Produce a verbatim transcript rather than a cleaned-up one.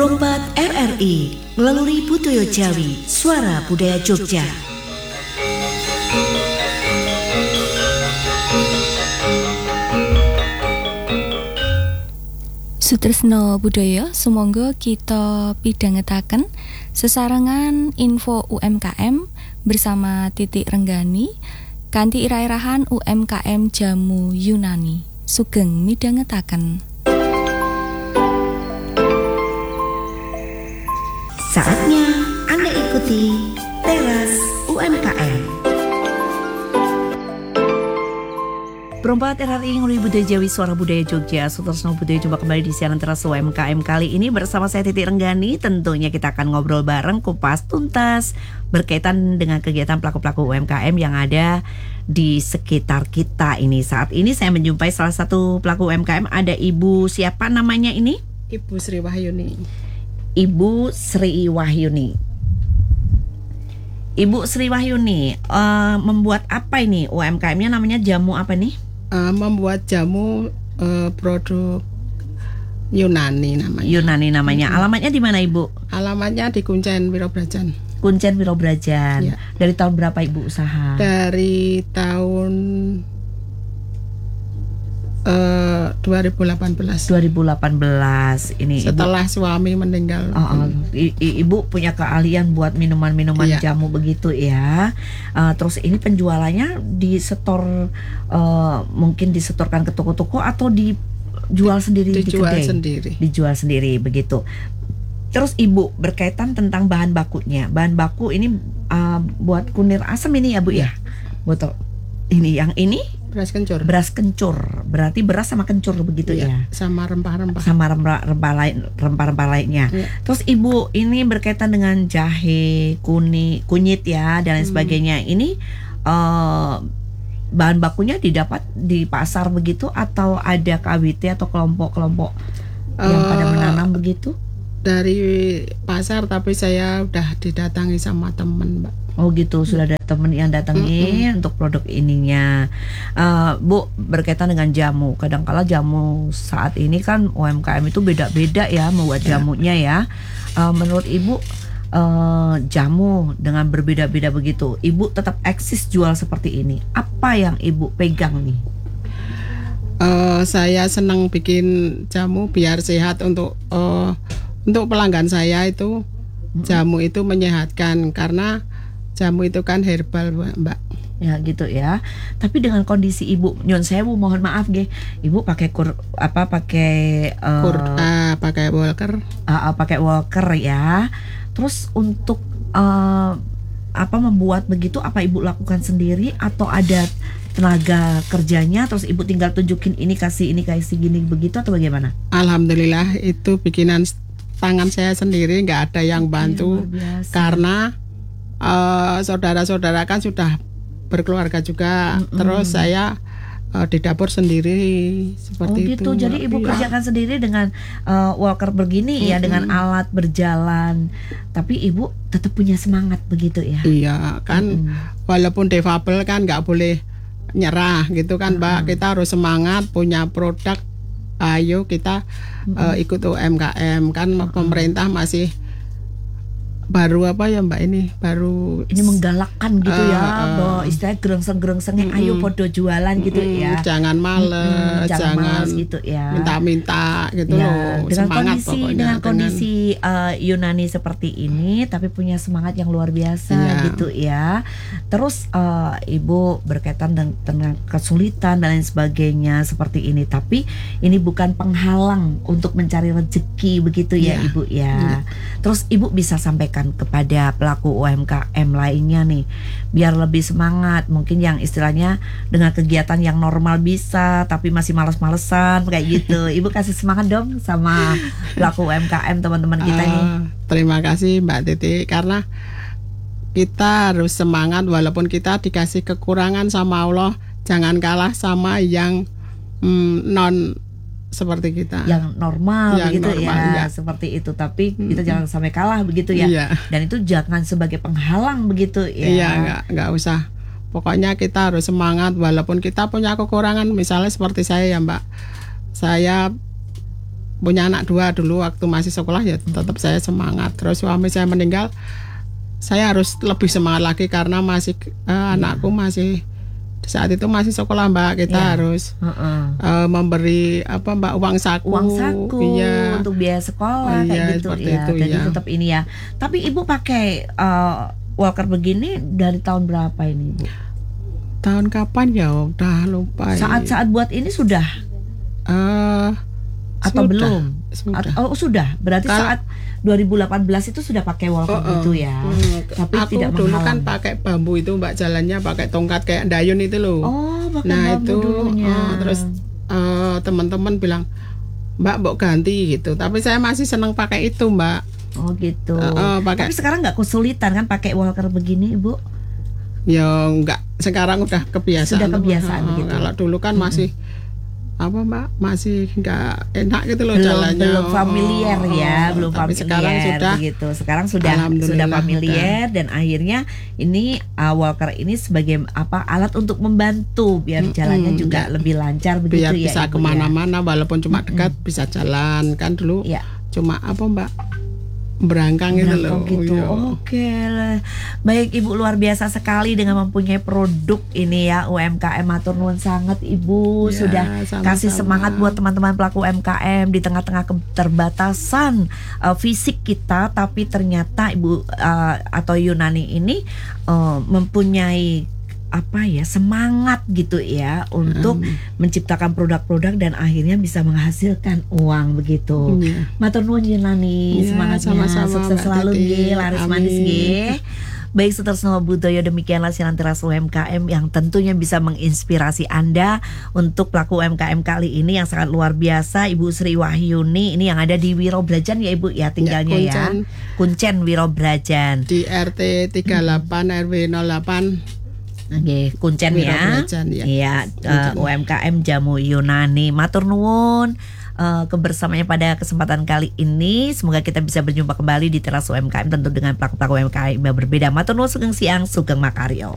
Prompat R R I melalui Budoyo Jawi, Suara Budaya Jogja. Sutresno budaya, sumangga kita pidhangetaken sesarengan info U M K M bersama Titik Renggani kanthi irah-irahan U M K M Jamu Yunani. Sugeng midhangetaken. Saatnya Anda ikuti Teras U M K M. Prompat R R I melalui Budoyo Jawi, Suara Budaya Jogja. Sutresno budaya jumpa kembali di siaran Teras U M K M kali ini bersama saya Titik Renggani. Tentunya kita akan ngobrol bareng, kupas tuntas berkaitan dengan kegiatan pelaku-pelaku U M K M yang ada di sekitar kita ini. Saat ini saya menjumpai salah satu pelaku U M K M. Ada Ibu siapa namanya ini? Ibu Sri Wahyuni. Ibu Sri Wahyuni. Ibu Sri Wahyuni uh, membuat apa ini U M K M-nya, namanya jamu apa nih? Uh, membuat jamu uh, produk Yunani namanya. Yunani namanya. Hmm. Alamatnya di mana Ibu? Alamatnya di Kuncen Wirobrajan. Kuncen Wirobrajan. Ya. Dari tahun berapa Ibu usaha? Dari tahun Uh, dua ribu delapan belas. dua ribu delapan belas ini setelah Ibu, suami meninggal. Oh, oh. I, I, Ibu punya keahlian buat minuman-minuman iya. jamu begitu ya. Uh, terus ini penjualannya di setor, uh, mungkin disetorkan ke toko-toko atau dijual sendiri? Dijual di sendiri. Dijual sendiri begitu. Terus Ibu berkaitan tentang bahan bakunya. Bahan baku ini uh, buat kunir asam ini ya Bu ya. Botol ini yang ini beras kencur. Beras kencur, berarti beras sama kencur begitu iya, ya. Sama rempah-rempah. Sama rempah-rempah lain, rempah-rempah lainnya. Iya. Terus Ibu ini berkaitan dengan jahe, kunyit, kunyit ya dan lain hmm. sebagainya. Ini uh, bahan bakunya didapat di pasar begitu atau ada K W T atau kelompok-kelompok uh, yang pada menanam begitu? Dari pasar, tapi saya udah didatangi sama temen, Mbak. Oh gitu, sudah ada teman yang datangi mm-hmm. untuk produk ininya. uh, Bu, berkaitan dengan jamu, kadang-kala jamu saat ini kan U M K M itu beda-beda ya membuat jamunya ya. uh, Menurut Ibu, uh, jamu dengan berbeda-beda begitu, Ibu tetap eksis jual seperti ini. Apa yang Ibu pegang nih? Uh, saya senang bikin jamu biar sehat untuk uh, untuk pelanggan saya itu. Jamu itu menyehatkan karena jamu itu kan herbal, Mbak. Ya gitu ya. Tapi dengan kondisi Ibu, nyon sewu mohon maaf nggih, Ibu pakai kur apa pakai uh, kur uh, pakai walker. Uh, uh, pakai walker ya. Terus untuk uh, apa membuat begitu, apa Ibu lakukan sendiri atau ada tenaga kerjanya, terus Ibu tinggal tunjukin ini kasih ini kasih gini begitu atau bagaimana? Alhamdulillah itu bikinan tangan saya sendiri, nggak ada yang bantu. Oke, karena uh, saudara-saudara kan sudah berkeluarga juga. Mm-hmm. Terus saya uh, di dapur sendiri seperti oh, gitu. itu. Jadi Ibu ya. kerjakan sendiri dengan uh, walker begini mm-hmm. ya, dengan alat berjalan. Tapi Ibu tetap punya semangat begitu ya? Iya kan, mm-hmm. walaupun defable kan nggak boleh nyerah gitu kan, mm-hmm. Mbak. Kita harus semangat punya produk. Ayo kita mm-hmm. uh, ikut U M K M kan, mm-hmm. pemerintah masih baru apa ya Mbak ini baru ini menggalakkan gitu uh, ya, uh, bahwa istilahnya gerengseng-gerengsengnya mm-hmm. ayo podo jualan gitu mm-hmm. ya. Jangan males, mm-hmm. jangan, jangan males gitu ya. Minta-minta gitu ya, loh. Dengan semangat kondisi pokoknya, dengan kondisi uh, Yunani seperti ini, tapi punya semangat yang luar biasa ya. Gitu ya. Terus uh, Ibu berkaitan dengan, dengan kesulitan dan lain sebagainya seperti ini, tapi ini bukan penghalang untuk mencari rezeki begitu ya, ya. Ibu ya. ya. Terus Ibu bisa sampaikan kepada pelaku U M K M lainnya nih biar lebih semangat, mungkin yang istilahnya dengan kegiatan yang normal bisa tapi masih males-malesan kayak gitu. Ibu kasih semangat dong sama pelaku U M K M teman-teman kita uh, ini. Terima kasih Mbak Titi, karena kita harus semangat walaupun kita dikasih kekurangan sama Allah, jangan kalah sama yang mm, non seperti kita yang normal yang begitu normal, ya, ya seperti itu, tapi hmm. kita jangan sampai kalah begitu ya, iya. Dan itu jangan sebagai penghalang begitu ya. Iya, nggak nggak usah, pokoknya kita harus semangat walaupun kita punya kekurangan. Misalnya seperti saya ya Mbak, saya punya anak dua dulu waktu masih sekolah ya tetap saya semangat. Terus suami saya meninggal, saya harus lebih semangat lagi karena masih uh, anakku masih saat itu masih sekolah Mbak, kita yeah. harus uh-uh. uh, memberi apa Mbak uang saku, uang saku iya. untuk biaya sekolah iya, kayak gitu ya. Itu, Jadi ya. tetap ini ya. Tapi Ibu pakai uh, walker begini dari tahun berapa ini Ibu? Tahun kapan ya? Udah lupa. Saat-saat buat ini sudah? Uh, atau sudah, belum? Sudah. Oh sudah. Berarti Kalo, saat dua ribu delapan belas itu sudah pakai walker oh, oh. itu ya. Hmm. Tapi aku tidak dulu menghalang. Kan pakai bambu itu Mbak, jalannya pakai tongkat kayak dayun itu loh. Oh, pakai nah bambu itu dulunya. Uh, terus uh, teman-teman bilang, Mbak mau ganti gitu. Tapi saya masih senang pakai itu Mbak. Oh gitu. Uh, uh, pakai. Tapi sekarang nggak kesulitan kan pakai walker begini Ibu? Ya enggak, sekarang udah kebiasaan. Sudah kebiasaan uh, begitu. Kalau dulu kan mm-hmm. masih apa Mbak, masih enggak enak gitu loh belum, jalannya. Belum familiar oh, ya, oh, belum tapi familiar sekarang sudah begitu. Sekarang sudah sudah familiar udah. Dan akhirnya ini uh, walker ini sebagai apa alat untuk membantu biar mm-hmm, jalannya juga ya. Lebih lancar begitu biar ya. Bisa Ibu, kemana-mana ya? Walaupun cuma dekat mm-hmm. bisa jalan kan dulu. Ya. Cuma apa Mbak? Berangkang gitu loh. Gitu. Oke, baik Ibu, luar biasa sekali dengan mempunyai produk ini ya U M K M. Matur nuwun sangat Ibu ya, sudah sama-sama. Kasih semangat buat teman-teman pelaku U M K M di tengah-tengah keterbatasan uh, fisik kita, tapi ternyata Ibu uh, atau Yunani ini uh, mempunyai apa ya semangat gitu ya untuk um. menciptakan produk-produk dan akhirnya bisa menghasilkan uang begitu. Yeah. Matur nuwun Yunani, yeah, semangatnya sama-sama, sukses selalu nggih, laris manis nggih. Baik Sutresno Budoyo, demikianlah siaran Teras U M K M yang tentunya bisa menginspirasi Anda untuk pelaku U M K M kali ini yang sangat luar biasa. Ibu Sri Wahyuni ini yang ada di Wirobrajan ya Ibu ya tinggalnya ya. Kuncen, ya. Kuncen Wirobrajan. Di R T tiga puluh delapan R W nol delapan. Oke, Kuncen ya. Iya, uh, U M K M Jamu Yunani. Matur nuwun uh, kebersamaannya pada kesempatan kali ini. Semoga kita bisa berjumpa kembali di Teras U M K M tentu dengan pelaku-pelaku U M K M yang berbeda. Matur nuwun, sugeng siang, sugeng makaryo.